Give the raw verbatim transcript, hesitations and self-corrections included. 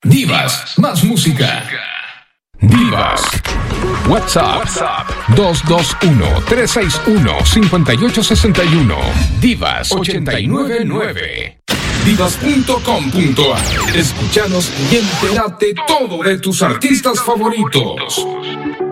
Divas, más música. Divas. WhatsApp, WhatsApp dos dos uno, tres seis uno, cinco ocho seis uno. Divas ochenta y nueve nueve. Divas punto com punto a r. Escúchanos y entérate todo de tus artistas favoritos.